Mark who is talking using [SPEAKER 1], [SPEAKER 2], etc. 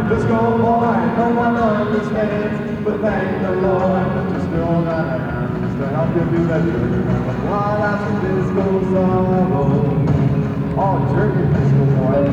[SPEAKER 1] Disco boy, no one understands, but thank the Lord that you still got hands to help you do that dirty kind of wild ass disco song. Oh, jerky disco boy.